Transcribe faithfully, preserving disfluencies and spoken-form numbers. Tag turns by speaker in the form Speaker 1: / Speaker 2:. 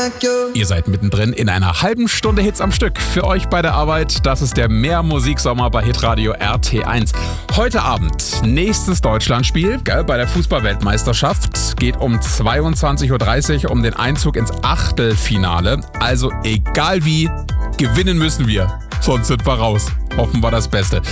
Speaker 1: Ihr seid mittendrin in einer halben Stunde Hits am Stück. Für euch bei der Arbeit, das ist der Mehr-Musiksommer bei Hitradio R T eins. Heute Abend nächstes Deutschlandspiel, gell, bei der Fußball-Weltmeisterschaft. Geht um zweiundzwanzig Uhr dreißig um den Einzug ins Achtelfinale. Also egal wie, gewinnen müssen wir. Sonst sind wir raus. Hoffen wir das Beste.